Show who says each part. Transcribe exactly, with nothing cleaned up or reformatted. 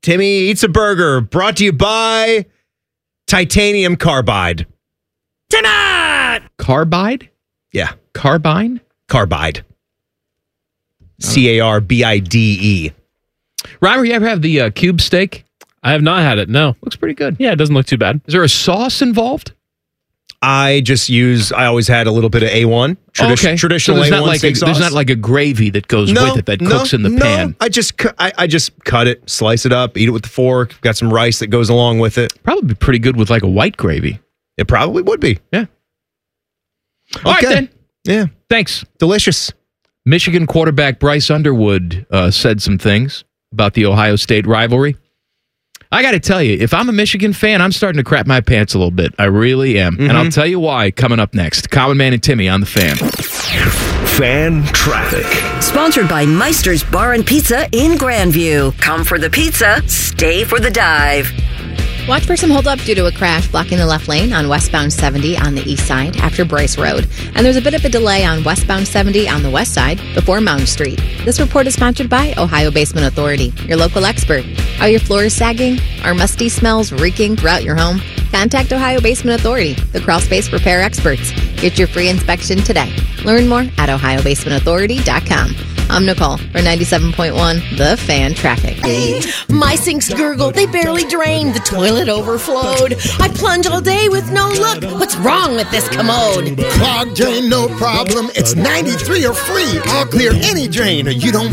Speaker 1: Timmy Eats a Burger, brought to you by Titanium Carbide.
Speaker 2: Tonight!
Speaker 3: Carbide?
Speaker 1: Yeah.
Speaker 3: Carbine?
Speaker 1: Carbide. C A R B I D E.
Speaker 3: Robert, you ever have the uh, cube steak?
Speaker 2: I have not had it, no.
Speaker 3: Looks pretty good.
Speaker 2: Yeah, it doesn't look too bad.
Speaker 3: Is there a sauce involved?
Speaker 1: I just use, I always had a little bit of A one. Tradi-
Speaker 3: Oh, okay.
Speaker 1: Traditional
Speaker 3: so there's
Speaker 1: A one
Speaker 3: not like
Speaker 1: steak
Speaker 3: a,
Speaker 1: sauce.
Speaker 3: There's not like a gravy that goes
Speaker 1: no,
Speaker 3: with it that
Speaker 1: no,
Speaker 3: cooks in the
Speaker 1: no.
Speaker 3: pan.
Speaker 1: I just, cu- I, I just cut it, slice it up, eat it with the fork. Got some rice that goes along with it.
Speaker 3: Probably be pretty good with like a white gravy.
Speaker 1: It probably would be.
Speaker 3: Yeah. All right,
Speaker 1: Okay.
Speaker 3: then.
Speaker 1: Yeah.
Speaker 3: Thanks.
Speaker 1: Delicious.
Speaker 3: Michigan quarterback Bryce Underwood uh, said some things about the Ohio State rivalry. I got to tell you, if I'm a Michigan fan, I'm starting to crap my pants a little bit. I really am. Mm-hmm. And I'll tell you why coming up next. Common Man and Timmy on The Fan.
Speaker 4: Fan Traffic.
Speaker 5: Sponsored by Meister's Bar and Pizza in Grandview. Come for the pizza, stay for the dive.
Speaker 6: Watch for some holdup due to a crash blocking the left lane on westbound seventy on the east side after Bryce Road. And there's a bit of a delay on westbound seventy on the west side before Mound Street. This report is sponsored by Ohio Basement Authority, your local expert. Are your floors sagging? Are musty smells reeking throughout your home? Contact Ohio Basement Authority, the crawl space repair experts. Get your free inspection today. Learn more at ohio basement authority dot com. I'm Nicole for ninety-seven point one The Fan Traffic.
Speaker 7: Hey, my sinks gurgled. They barely drained. The toilet overflowed. I plunge all day with no luck. What's wrong with this commode?
Speaker 8: Clogged drain, no problem. It's ninety-three or free. I'll clear any drain. You don't